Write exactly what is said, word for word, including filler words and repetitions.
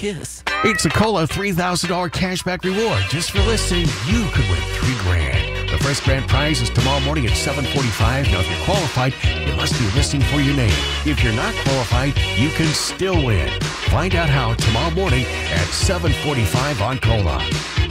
kiss. It's a Cola three thousand dollars cashback reward. Just for listening, you could win three grand. The first grand prize is tomorrow morning at seven forty-five. Now, if you're qualified, you must be listening for your name. If you're not qualified, you can still win. Find out how tomorrow morning at seven forty-five on Cola.